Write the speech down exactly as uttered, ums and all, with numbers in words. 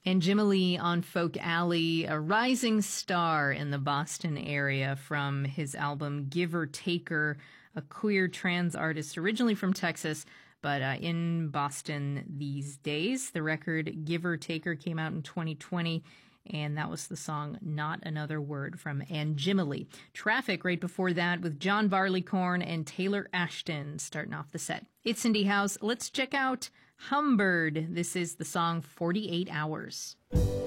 And Jimmy on Folk Alley, a rising star in the Boston area from his album Giver Taker, a queer trans artist originally from Texas, but uh, in Boston these days. The record Giver Taker came out in twenty twenty, and that was the song Not Another Word from Anjimily. Traffic right before that with John Barleycorn and Taylor Ashton starting off the set. It's Indie House. Let's check out Humbird. This is the song forty-eight hours.